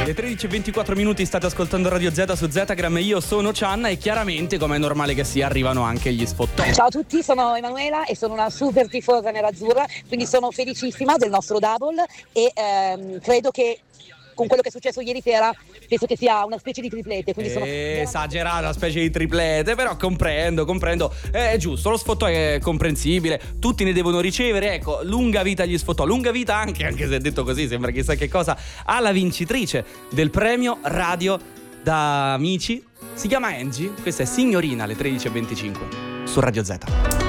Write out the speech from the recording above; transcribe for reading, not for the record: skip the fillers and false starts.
Le 13:24 minuti, state ascoltando Radio Z su Zetagram, io sono Cianna e chiaramente, come è normale che sia, arrivano anche gli sfottò. Ciao a tutti, sono Emanuela e sono una super tifosa nerazzurra, quindi sono felicissima del nostro double e credo che con quello che è successo ieri sera penso che sia una specie di triplete, quindi sono esagerata, una specie di triplete, però comprendo, è giusto, lo sfottò è comprensibile, tutti ne devono ricevere, ecco, lunga vita agli sfottò, lunga vita anche se è detto così sembra chissà che cosa, alla vincitrice del premio radio da Amici, si chiama Angie, questa è Signorina alle 13:25 su Radio Z.